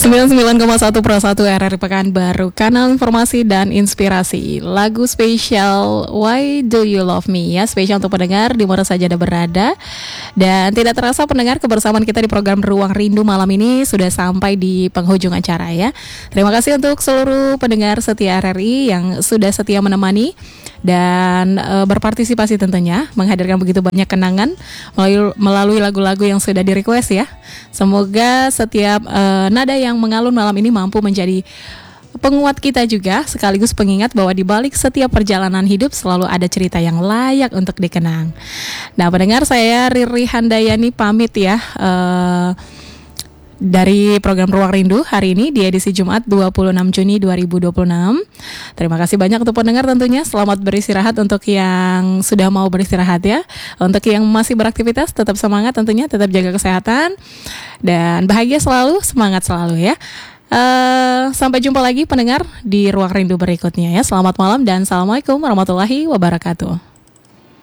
99,1 Pro 1 RRI Pekanbaru, kanal informasi dan inspirasi. Lagu spesial Why Do You Love Me ya, spesial untuk pendengar di mana saja Anda berada. Dan tidak terasa pendengar, kebersamaan kita di program Ruang Rindu malam ini sudah sampai di penghujung acara ya. Terima kasih untuk seluruh pendengar setia RRI yang sudah setia menemani dan berpartisipasi tentunya, menghadirkan begitu banyak kenangan melalui lagu-lagu yang sudah di request ya. Semoga setiap nada yang mengalun malam ini mampu menjadi penguat kita juga, sekaligus pengingat bahwa di balik setiap perjalanan hidup selalu ada cerita yang layak untuk dikenang. Nah pendengar, saya Riri Handayani pamit ya dari program Ruang Rindu hari ini di edisi Jumat 26 Juni 2026. Terima kasih banyak untuk pendengar tentunya. Selamat beristirahat untuk yang sudah mau beristirahat ya. Untuk yang masih beraktivitas tetap semangat tentunya, tetap jaga kesehatan dan bahagia selalu, semangat selalu ya. Sampai jumpa lagi pendengar di Ruang Rindu berikutnya ya. Selamat malam dan assalamualaikum warahmatullahi wabarakatuh.